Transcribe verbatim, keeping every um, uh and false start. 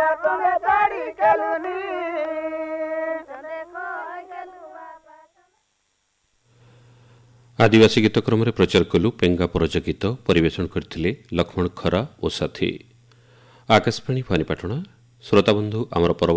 आदिवासी गीत क्रम प्रचार कलु पेंगा परज गीत परिवेशन करथिले लक्ष्मण खरा और साथी। आकाशवाणी फानीपाटଣା। श्रोताबंधु आमर